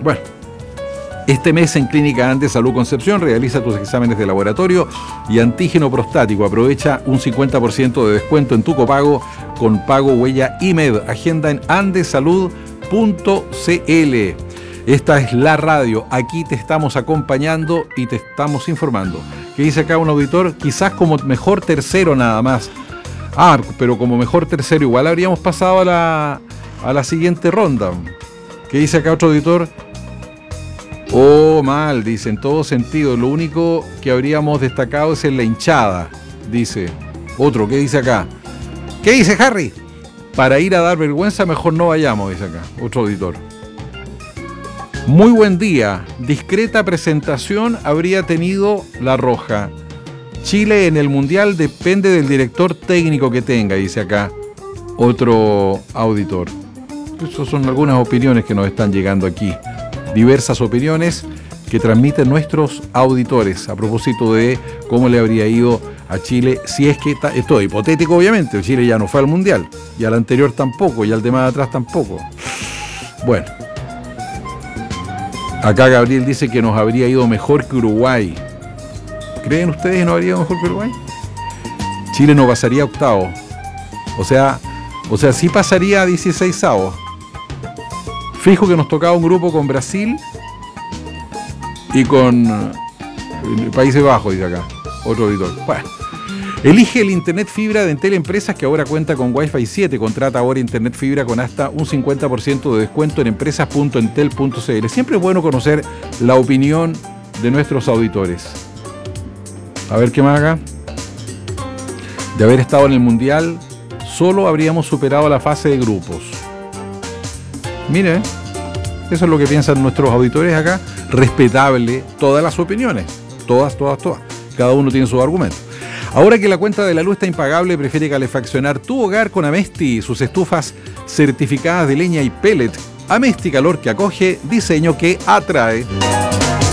Bueno, este mes en Clínica Andes Salud Concepción realiza tus exámenes de laboratorio y antígeno prostático. Aprovecha un 50% de descuento en tu copago con pago huella IMED. Agenda en andesalud.cl. Esta es la radio. Aquí te estamos acompañando y te estamos informando. ¿Qué dice acá un auditor? Quizás como mejor tercero nada más. Ah, pero como mejor tercero igual habríamos pasado a la siguiente ronda. ¿Qué dice acá otro auditor? Oh, mal, dice, en todo sentido. Lo único que habríamos destacado es en la hinchada, dice. Otro, ¿qué dice acá? ¿Qué dice Harry? Para ir a dar vergüenza mejor no vayamos, dice acá, otro auditor. Muy buen día. Discreta presentación habría tenido la Roja. Chile en el Mundial depende del director técnico que tenga, dice acá otro auditor. Esas son algunas opiniones que nos están llegando aquí. Diversas opiniones que transmiten nuestros auditores a propósito de cómo le habría ido a Chile, si es que esto es hipotético obviamente, Chile ya no fue al Mundial, y al anterior tampoco, y al de más atrás tampoco. Bueno, acá Gabriel dice que nos habría ido mejor que Uruguay. ¿Creen ustedes que nos habría ido mejor que Uruguay? Chile no pasaría a octavo, o sea sí pasaría a 16avos. Fijo que nos tocaba un grupo con Brasil y con Países Bajos, dice acá, otro auditor. Bueno, elige el Internet Fibra de Entel Empresas, que ahora cuenta con Wi-Fi 7. Contrata ahora Internet Fibra con hasta un 50% de descuento en empresas.entel.cl. Siempre es bueno conocer la opinión de nuestros auditores. A ver qué más acá. De haber estado en el Mundial, solo habríamos superado la fase de grupos. Mire, eso es lo que piensan nuestros auditores acá. Respetable todas las opiniones. Todas. Cada uno tiene sus argumentos. Ahora que la cuenta de la luz está impagable, prefiere calefaccionar tu hogar con Amesti. Sus estufas certificadas de leña y pellet. Amesti, calor que acoge, diseño que atrae.